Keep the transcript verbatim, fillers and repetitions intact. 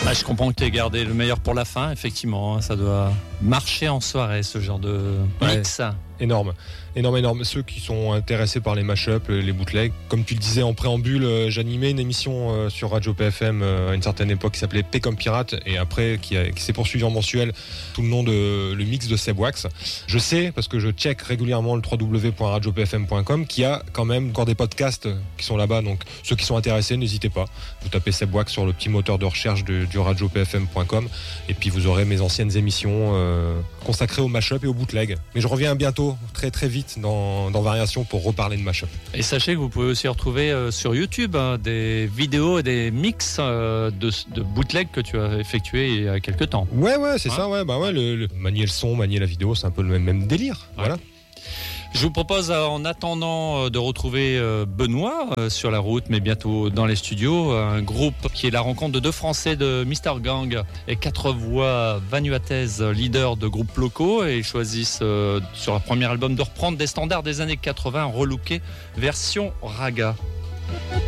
Ah, je comprends que tu aies gardé le meilleur pour la fin, effectivement. Ça doit marcher en soirée, ce genre de mix. Ouais. Énorme, énorme, énorme. Ceux qui sont intéressés par les mashups, les bootlegs, comme tu le disais en préambule, j'animais une émission sur Radio P F M à une certaine époque qui s'appelait P comme Pirate et après qui, a, qui s'est poursuivi en mensuel sous le nom de le mix de Seb Wax. Je sais, parce que je check régulièrement le w w w point radio p f m point com, qu'il y a quand même encore des podcasts qui sont là-bas. Donc ceux qui sont intéressés, n'hésitez pas. Vous tapez Seb Wax sur le petit moteur de recherche de, du radio p f m point com et puis vous aurez mes anciennes émissions euh, consacrées aux mashups et aux bootlegs. Mais je reviens bientôt très très vite dans, dans Variation pour reparler de mashup. Et sachez que vous pouvez aussi retrouver euh, sur YouTube hein, des vidéos et des mix euh, de, de bootleg que tu as effectué il y a quelques temps. Ouais ouais c'est hein ça ouais bah ouais le, le manier le son, manier la vidéo, c'est un peu le même, même délire. Ouais. Voilà. Je vous propose en attendant de retrouver Benoît sur la route, mais bientôt dans les studios, un groupe qui est la rencontre de deux Français de Mister Gang et quatre voix vanuataises, leaders de groupes locaux, et ils choisissent sur leur premier album de reprendre des standards des années quatre-vingts relookés version raga.